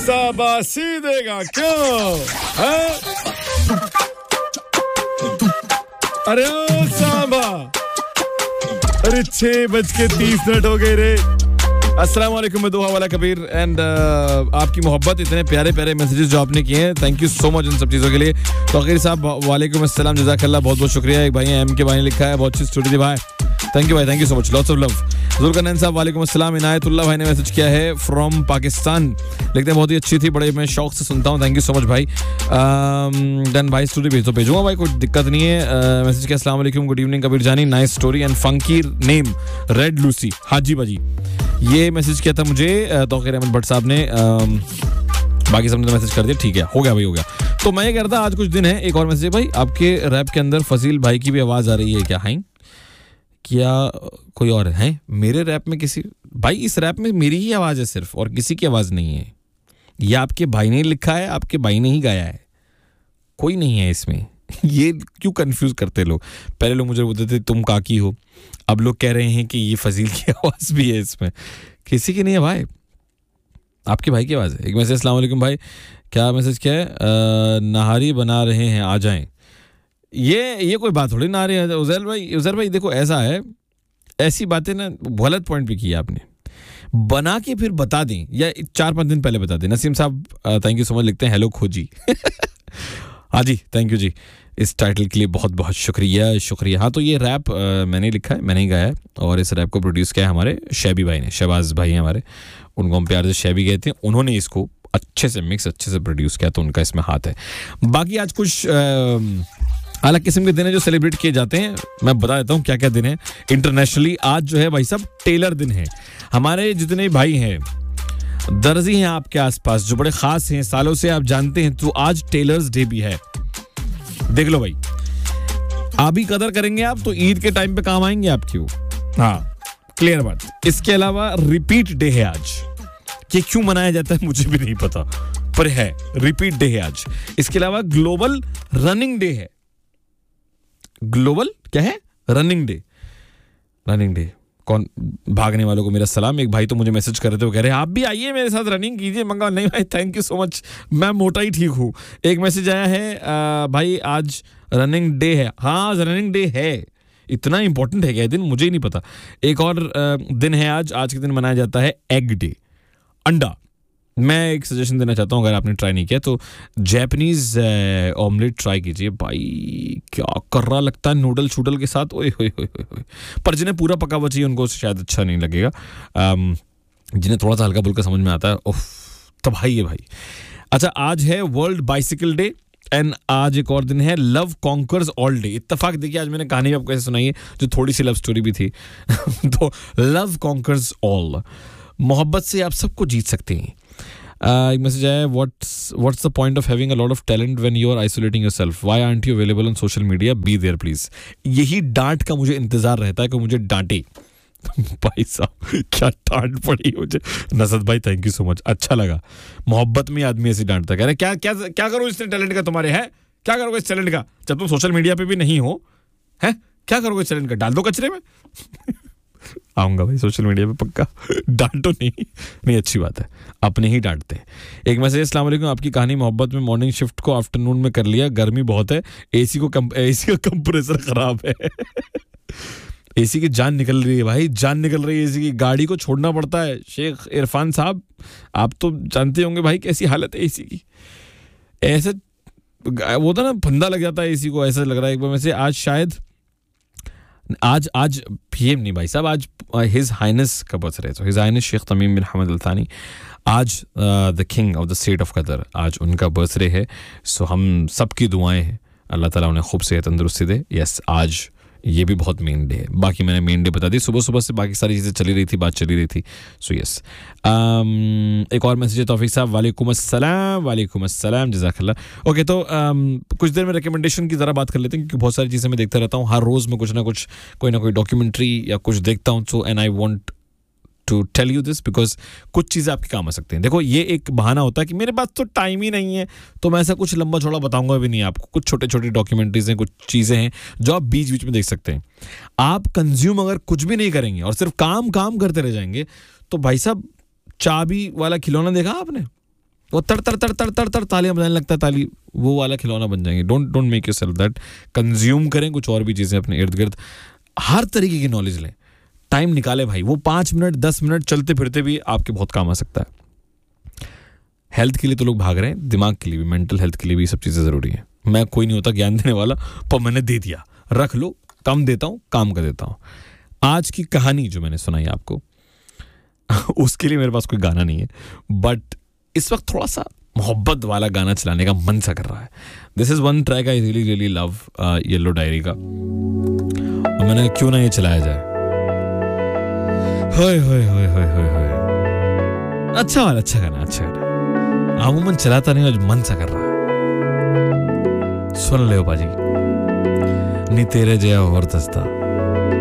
शाबाशी देगा क्यों? अरे ओ सांबा, अरे 6:30 हो गए रे। अस्सलाम वालेकुम, मैं दुआ वाला कबीर एंड आपकी मोहब्बत, इतने प्यारे प्यारे मैसेजेस जो आपने किए हैं, thank you so much in सब चीज़ों के लिए। तो आखिर साहब वालेकुम अस्सलाम, जज़ाकल्लाह, बहुत बहुत शुक्रिया। एक भाई हैं एम के भाई ने लिखा है, बहुत अच्छी स्टोरी थी भाई, थैंक यू भाई, thank you so much, lots of love. Zulqarnain साहब वालेकुम अस्सलाम। इनायतुल्लाह भाई ने मैसेज किया है फ्रॉम पाकिस्तान, लिखते हैं बहुत ही अच्छी थी, बड़े मैं शौक से सुनता हूँ, थैंक यू सो मच भाई। देन भाई स्टोरी भेजूंगा भाई, कोई दिक्कत नहीं है। मैसेज किया अस्सलाम वालेकुम, गुड इवनिंग कबीर जानी, nice story and funky name red Lucy, हाजी बाजी, ये मैसेज किया था मुझे तौकीर अहमद भट्ट साहब ने। बाकी सबने तो मैसेज कर दिया, ठीक है, हो गया भाई, हो गया। तो मैं ये कह रहा था, आज कुछ दिन है, एक और मैसेज है भाई, आपके रैप के अंदर फजील भाई की भी आवाज़ आ रही है क्या? है क्या कोई और है मेरे रैप में? किसी भाई, इस रैप में मेरी ही आवाज़ है सिर्फ, और किसी की आवाज़ नहीं है। ये आपके भाई ने लिखा है, आपके भाई ने ही गाया है, कोई नहीं है इसमें। ये क्यों कंफ्यूज करते लोग? पहले लोग मुझे बोलते थे तुम काकी हो, अब लोग कह रहे हैं कि ये फजील की आवाज़ भी है इसमें। किसी की नहीं है भाई, आपके भाई की आवाज़ है। एक मैसेज, अस्सलाम वालेकुम भाई, क्या मैसेज क्या है? नहारी बना रहे हैं, आ जाएं। ये कोई बात थोड़ी ना रही है उज़ैर भाई देखो, ऐसा है, ऐसी बातें ना, गलत पॉइंट पे किया आपने। बना के फिर बता दें, या 4-5 दिन पहले बता दें। नसीम साहब थैंक यू सो मच, लिखते हैं हेलो खोजी। हाँ जी, थैंक यू जी, इस टाइटल के लिए बहुत बहुत शुक्रिया। हाँ, तो ये रैप मैंने लिखा है, मैंने ही गाया है, और इस रैप को प्रोड्यूस किया है हमारे शैबी भाई ने, शहबाज भाई हैं हमारे, उनको हम प्यार से शैबी कहते हैं। उन्होंने इसको अच्छे से मिक्स, अच्छे से प्रोड्यूस किया, तो उनका इसमें हाथ है। बाकी आज कुछ अलग किस्म के दिन है जो सेलिब्रेट किए जाते हैं, मैं बता देता हूँ क्या क्या दिन है इंटरनेशनली। आज जो है भाई साहब टेलर दिन है। हमारे जितने भाई हैं, दर्जी हैं आपके आसपास जो बड़े खास हैं, सालों से आप जानते हैं, तो आज टेलर्स डे भी है। देख लो भाई, आप ही कदर करेंगे आप तो ईद के टाइम पे काम आएंगे आपकी वो। हाँ, क्लियर बात। इसके अलावा रिपीट डे है आज। ये क्यों मनाया जाता है मुझे भी नहीं पता, पर है, रिपीट डे है आज। इसके अलावा ग्लोबल रनिंग डे है। ग्लोबल क्या है? Running day. कौन भागने वालों को मेरा सलाम। एक भाई तो मुझे मैसेज कर रहे थे, वो कह रहे हैं आप भी आइए मेरे साथ रनिंग कीजिए। मंगा नहीं भाई, थैंक यू सो मच, मैं मोटा ही ठीक हूँ। एक मैसेज आया है भाई, आज रनिंग डे है। हाँ, आज रनिंग डे है। इतना इंपॉर्टेंट है क्या दिन, मुझे ही नहीं पता। एक और दिन है आज के दिन मनाया जाता है एग डे, अंडा। मैं एक सजेशन देना चाहता हूँ, अगर आपने ट्राई नहीं किया तो जैपनीज ऑमलेट ट्राई कीजिए भाई, क्या कर्रा लगता है नूडल शूडल के साथ, ओए होए होए होए। पर जिन्हें पूरा पका हुआ चाहिए उनको शायद अच्छा नहीं लगेगा, जिन्हें थोड़ा सा हल्का फुल्का समझ में आता है, उफ, तब भाई है भाई। अच्छा, आज है वर्ल्ड बाइसिकल डे एंड आज एक और दिन है लव कॉन्कर्स ऑल डे। इत्तेफाक देखिए, आज मैंने कहानी आपको कैसे सुनाई है जो थोड़ी सी लव स्टोरी भी थी। तो लव कॉन्कर्स ऑल, मोहब्बत से आप सबको जीत सकते हैं। एक मैसेज आया, what's the point of having a lot of talent when you are isolating yourself, why aren't you available on social media, be there please. यही डांट का मुझे इंतजार रहता है कि मुझे डांटे। भाई साहब क्या डांट पड़ी मुझे। नसद भाई थैंक यू सो मच, अच्छा लगा। मोहब्बत में आदमी ऐसी डांटता, कह रहे क्या क्या क्या करो इस टैलेंट का तुम्हारे, है क्या करोगे इस टैलेंट का, जब तुम सोशल मीडिया पे भी नहीं हो, है क्या करोगे इस टैलेंट का, डाल दो कचरे में। आऊंगा भाई सोशल मीडिया पे पक्का, डांटो नहीं अच्छी बात है, अपने ही डांटते हैं। एक मैसेज, अस्सलाम वालेकुम, आपकी कहानी मोहब्बत में मॉर्निंग शिफ्ट को आफ्टरनून में कर लिया, गर्मी बहुत है, एसी का कंप्रेसर खराब है। एसी की जान निकल रही है भाई, जान निकल रही है एसी की, गाड़ी को छोड़ना पड़ता है। शेख इरफान साहब आप तो जानते होंगे भाई कैसी हालत है एसी की। ऐसे वो था ना, फंदा लग जाता है एसी को, ऐसा लग रहा है एक बार में से। आज शायद आज पीएम नहीं भाई साहब, आज हिज हाइनेस का बर्थडे है, तो हिज हाइनेस शेख तमीम बिन हमद अल थानी, आज the king of the state of Qatar, आज उनका बर्थडे है। सो हम सबकी दुआएं हैं, अल्लाह ताला उन्हें खूब सेहत तंदुरुस्ती दे। यस, आज ये भी बहुत मेन डे है। बाकी मैंने मेन डे बता दी, सुबह सुबह से बाकी सारी चीज़ें चली रही थी, बात चली रही थी। सो यस, एक और मैसेज है तौफीक साहब, वालेकुम अस्सलाम, जज़ाकल्लाह। ओके, तो कुछ देर में रिकमेंडेशन की ज़रा बात कर लेते हैं, क्योंकि बहुत सारी चीज़ें मैं देखता रहता हूँ, हर रोज़ में कुछ ना कुछ, कोई ना कोई डॉक्यूमेंट्री या कुछ देखता हूँ। So and I want to tell you this because कुछ चीज़ें आपके काम आ सकती हैं। देखो, ये एक बहाना होता है कि मेरे पास तो टाइम ही नहीं है, तो मैं ऐसा कुछ लंबा चौड़ा बताऊंगा भी नहीं आपको। कुछ छोटे छोटे डॉक्यूमेंट्रीज हैं, कुछ चीज़ें हैं जो आप बीच बीच में देख सकते हैं। आप कंज्यूम अगर कुछ भी नहीं करेंगे और सिर्फ काम करते रह जाएंगे, तो भाई साहब चाबी वाला खिलौना देखा आपने, वो तड़ तड़ तड़ तड़ तड़ तड़ तालियां बजाने लगता है, ताली वो वाला खिलौना बन जाएंगे. Don't make yourself that. Consume करें कुछ और भी चीजें अपने इर्द गिर्द. हर तरीके की नॉलेज लें, टाइम निकाले भाई. वो 5 मिनट 10 मिनट चलते फिरते भी आपके बहुत काम आ सकता है. हेल्थ के लिए तो लोग भाग रहे हैं, दिमाग के लिए भी, मेंटल हेल्थ के लिए भी सब चीजें जरूरी है. मैं कोई नहीं होता ज्ञान देने वाला, पर मैंने दे दिया, रख लो. कम देता हूं, काम कर देता हूं. आज की कहानी जो मैंने सुनाई आपको उसके लिए मेरे पास कोई गाना नहीं है, बट इस वक्त थोड़ा सा मोहब्बत वाला गाना चलाने का मन सा कर रहा है. This is one track I really really love, yellow diary का. और मैंने क्यों ना ये चलाया जाए. होय होय होय होय होय होय. अच्छा वाला, अच्छा गाना, अच्छा गाना. अमूमन चलाता नहीं, आज मन सा कर रहा है. सुन ले पाजी, नी तेरे जया और दस्ता